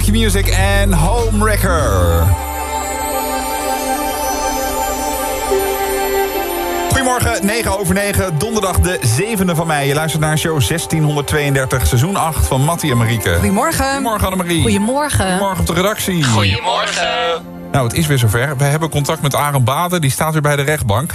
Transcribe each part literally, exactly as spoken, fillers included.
Q-Music en Homewrecker. Goedemorgen, negen over negen, donderdag de zevende van mei. Je luistert naar show zestienhonderdtweeëndertig, seizoen acht van Mattie en Marieke. Goedemorgen. Goedemorgen Annemarie. Goedemorgen. Goedemorgen op de redactie. Goedemorgen. Nou, het is weer zover. We hebben contact met Aaron Baden, die staat weer bij de rechtbank.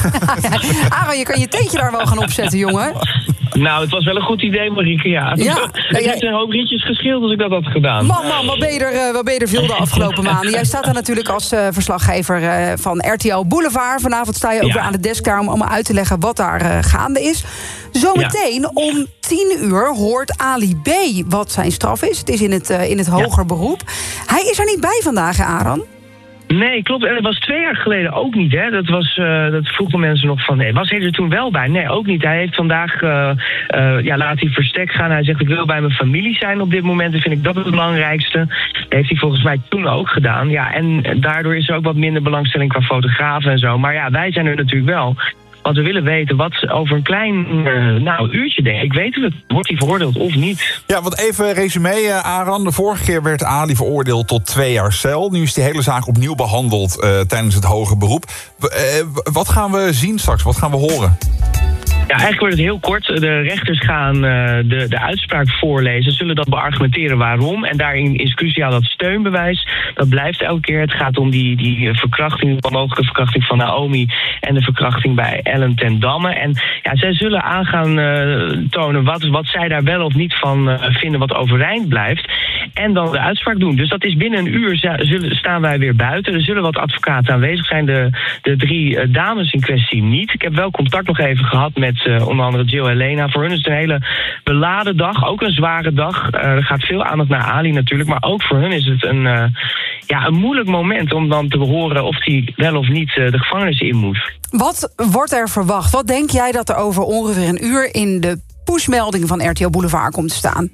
Aaron, je kan je tentje daar wel gaan opzetten, jongen. Nou, het was wel een goed idee, Marieke, ja. Ja. Het heeft een hoop ritjes gescheeld als ik dat had gedaan. Man, man, wat ben je er, uh, wat ben je er veel de afgelopen maanden. Jij staat daar natuurlijk als uh, verslaggever uh, van R T L Boulevard. Vanavond sta je ook Ja. weer aan de desk daar om allemaal uit te leggen wat daar uh, gaande is. Zometeen ja. om tien uur hoort Ali B. wat zijn straf is. Het is in het, uh, in het hoger ja. beroep. Hij is er niet bij vandaag, hè, Aaron? Nee, klopt. En dat was twee jaar geleden ook niet, hè. Dat, was, uh, dat vroegen mensen nog van, nee, was hij er toen wel bij? Nee, ook niet. Hij heeft vandaag, uh, uh, ja, laat hij verstek gaan. Hij zegt, ik wil bij mijn familie zijn op dit moment. En vind ik dat het belangrijkste. Dat heeft hij volgens mij toen ook gedaan. Ja, en daardoor is er ook wat minder belangstelling qua fotografen en zo. Maar ja, wij zijn er natuurlijk wel. Want we willen weten wat over een klein uh, nou, uurtje, denk ik. Ik weet het, wordt hij veroordeeld of niet? Ja, want even resume, uh, Aaron. De vorige keer werd Ali veroordeeld tot twee jaar cel. Nu is die hele zaak opnieuw behandeld uh, tijdens het hoger beroep. Uh, wat gaan we zien straks? Wat gaan we horen? Ja, eigenlijk wordt het heel kort. De rechters gaan uh, de, de uitspraak voorlezen, zullen dat beargumenteren waarom. En daarin is cruciaal dat steunbewijs. Dat blijft elke keer. Het gaat om die, die verkrachting, de mogelijke verkrachting van Naomi en de verkrachting bij Ellen ten Damme. En ja, zij zullen aan gaan uh, tonen wat, wat zij daar wel of niet van uh, vinden wat overeind blijft. En dan de uitspraak doen. Dus dat is binnen een uur zullen, staan wij weer buiten. Er zullen wat advocaten aanwezig zijn. De, de drie uh, dames in kwestie niet. Ik heb wel contact nog even gehad met Uh, onder andere Jill en Lena. Voor hun is het een hele beladen dag. Ook een zware dag. Uh, er gaat veel aandacht naar Ali natuurlijk. Maar ook voor hun is het een, uh, ja, een moeilijk moment om dan te horen of hij wel of niet uh, de gevangenis in moet. Wat wordt er verwacht? Wat denk jij dat er over ongeveer een uur in de pushmelding van R T L Boulevard komt te staan?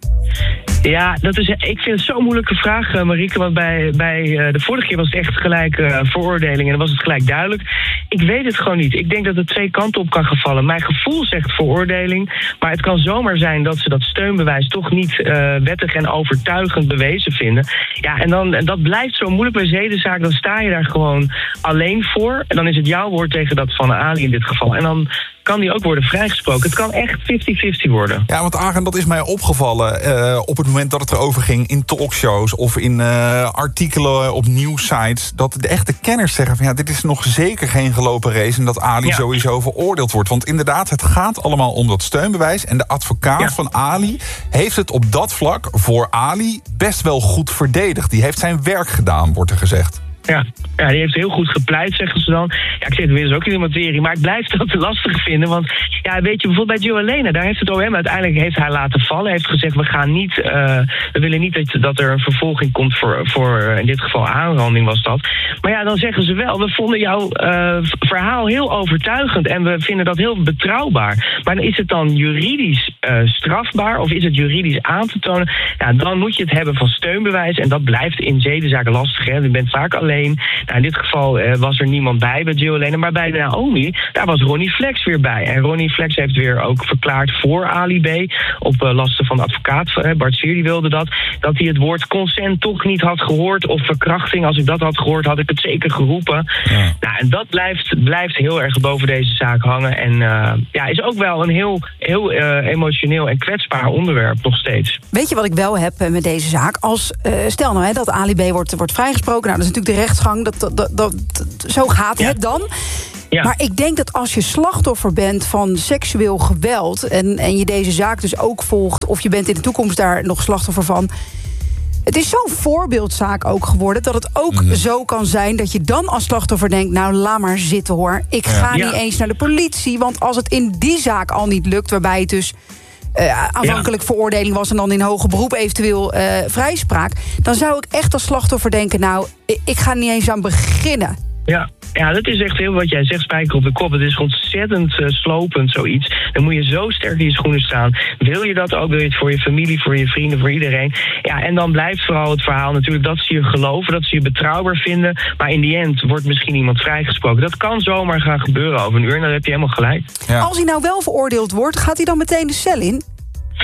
Ja, dat is, ik vind het zo'n moeilijke vraag, uh, Marieke. Want bij, bij uh, de vorige keer was het echt gelijk uh, veroordeling en dan was het gelijk duidelijk. Ik weet het gewoon niet. Ik denk dat het twee kanten op kan gevallen. Mijn gevoel zegt veroordeling, maar het kan zomaar zijn dat ze dat steunbewijs toch niet uh, wettig en overtuigend bewezen vinden. Ja, en, dan, en dat blijft zo moeilijk bij zedenzaak. Dan sta je daar gewoon alleen voor. En dan is het jouw woord tegen dat van Ali in dit geval. En dan kan die ook worden vrijgesproken. Het kan echt vijftig vijftig worden. Ja, want Aaron, dat is mij opgevallen uh, op het moment dat het erover ging in talkshows of in uh, artikelen op nieuwsites, dat de echte kenners zeggen van ja, dit is nog zeker geen gelopen race en dat Ali ja. sowieso veroordeeld wordt. Want inderdaad, het gaat allemaal om dat steunbewijs en de advocaat ja. van Ali heeft het op dat vlak voor Ali best wel goed verdedigd. Die heeft zijn werk gedaan, wordt er gezegd. Ja, ja, die heeft heel goed gepleit, zeggen ze dan. Ja, ik zit weer eens ook in de materie, maar ik blijf dat lastig vinden. Want ja, weet je, bijvoorbeeld bij Jill en Lena, daar heeft het O M uiteindelijk heeft hij laten vallen. Heeft gezegd, we gaan niet, uh, we willen niet dat, dat er een vervolging komt voor, voor, in dit geval aanranding was dat. Maar ja, dan zeggen ze wel, we vonden jouw uh, verhaal heel overtuigend en we vinden dat heel betrouwbaar. Maar is het dan juridisch uh, strafbaar of is het juridisch aan te tonen? Ja, dan moet je het hebben van steunbewijs en dat blijft in zedenzaken lastig. Hè. Je bent vaak alleen. Nou, in dit geval uh, was er niemand bij bij Jill Lena, maar bij Naomi, daar was Ronnie Flex weer bij. En Ronnie Flex heeft weer ook verklaard voor Ali B. op uh, lasten van de advocaat, uh, Bart Sier, die wilde dat, dat hij het woord consent toch niet had gehoord of verkrachting. Als ik dat had gehoord, had ik het zeker geroepen. Ja. Nou, en dat blijft, blijft heel erg boven deze zaak hangen. En uh, ja, is ook wel een heel, heel uh, emotioneel en kwetsbaar onderwerp nog steeds. Weet je wat ik wel heb met deze zaak? Als, uh, stel nou hè, dat Ali B. wordt, wordt vrijgesproken, nou, dat is natuurlijk de rechtsgang, dat, dat, dat, dat, zo gaat ja. het dan. Ja. Maar ik denk dat als je slachtoffer bent van seksueel geweld en, en je deze zaak dus ook volgt, of je bent in de toekomst daar nog slachtoffer van, het is zo'n voorbeeldzaak ook geworden dat het ook mm. zo kan zijn dat je dan als slachtoffer denkt, nou, laat maar zitten hoor. Ik ga ja. niet Ja. eens naar de politie, want als het in die zaak al niet lukt, waarbij het dus Uh, aanvankelijk ja. veroordeling was en dan in hoger beroep eventueel uh, vrijspraak, dan zou ik echt als slachtoffer denken, nou, ik ga niet eens aan beginnen. Ja, ja, dat is echt heel wat jij zegt, spijker op de kop. Het is ontzettend uh, slopend, zoiets. Dan moet je zo sterk in je schoenen staan. Wil je dat ook? Wil je het voor je familie, voor je vrienden, voor iedereen? Ja, en dan blijft vooral het verhaal natuurlijk dat ze je geloven, dat ze je betrouwbaar vinden. Maar in die end wordt misschien iemand vrijgesproken. Dat kan zomaar gaan gebeuren over een uur en dan heb je helemaal gelijk. Ja. Als hij nou wel veroordeeld wordt, gaat hij dan meteen de cel in?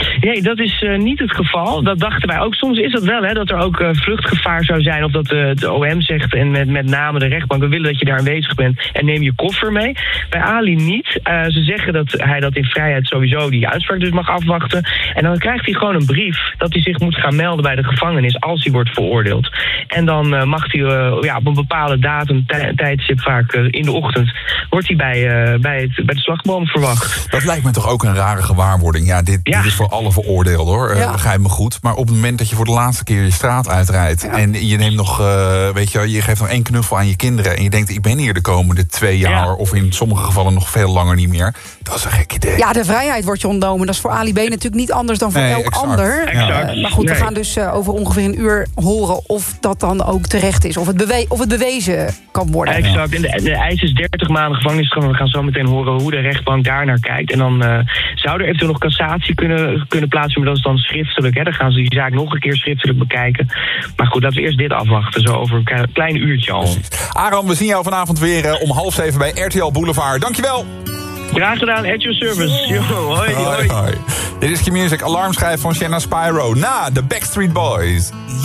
Nee, dat is uh, niet het geval. Dat dachten wij ook. Soms is dat wel, hè, dat er ook uh, vluchtgevaar zou zijn. Of dat uh, de O M zegt, en met, met name de rechtbank, we willen dat je daar aanwezig bent en neem je koffer mee. Bij Ali niet. Uh, ze zeggen dat hij dat in vrijheid sowieso die uitspraak dus mag afwachten. En dan krijgt hij gewoon een brief dat hij zich moet gaan melden bij de gevangenis als hij wordt veroordeeld. En dan uh, mag hij uh, ja, op een bepaalde datum, tij- tijdstip vaak uh, in de ochtend, wordt hij bij, uh, bij, het, bij de slagboom verwacht. Dat lijkt me toch ook een rare gewaarwording. Ja, dit, ja. dit is voor alle veroordeelden, hoor. Ja. Uh, begrijp me goed. Maar op het moment dat je voor de laatste keer je straat uitrijdt... Ja. en je neemt nog, uh, weet je, je geeft nog één knuffel aan je kinderen... en je denkt, ik ben hier de komende twee jaar... Ja. of in sommige gevallen nog veel langer niet meer. Dat is een gek idee. Ja, de vrijheid wordt je ontnomen. Dat is voor Ali B natuurlijk niet anders dan voor nee, elk exact. ander. Exact. Uh, maar goed, nee. we gaan dus uh, over ongeveer een uur horen... of dat dan ook terecht is. Of het, bewe- of het bewezen kan worden. Exact. En de, de eis is dertig maanden gevangenisstraf. We gaan zo meteen horen hoe de rechtbank daar naar kijkt. En dan uh, zou er eventueel nog cassatie kunnen, kunnen plaatsvinden. Dat is dan schriftelijk. Hè. Dan gaan ze die zaak nog een keer schriftelijk bekijken. Maar goed, laten we eerst dit afwachten. Zo over een klein uurtje al. Precies. Aram, we zien jou vanavond weer uh, om half zeven bij R T L Boulevard. Dankjewel. Graag gedaan, at your service. Yo, hoi, hoi. hoi, hoi. Dit is Q-Music, alarmschijf van Shanna Spyro. Na de Backstreet Boys.